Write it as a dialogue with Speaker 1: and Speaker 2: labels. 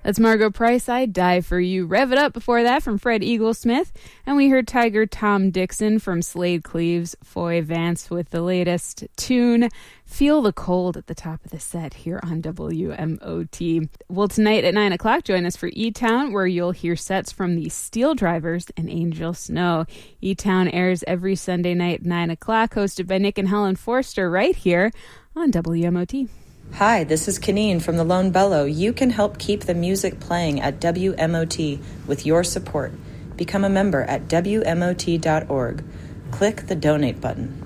Speaker 1: That's Margo Price, I'd Die For You. Rev It Up before that from Fred Eaglesmith. And we heard Tiger Tom Dixon from Slade Cleaves, Foy Vance with the latest tune, Feel the Cold, at the top of the set here on WMOT. Well, tonight at 9 o'clock, join us for E-Town, where you'll hear sets from the Steel Drivers and Angel Snow. E-Town airs every Sunday night at 9 o'clock, hosted by Nick and Helen Forster right here on WMOT.
Speaker 2: Hi, this is Kaneen from the Lone Bellow. You can help keep the music playing at WMOT with your support. Become a member at WMOT.org. Click the donate button.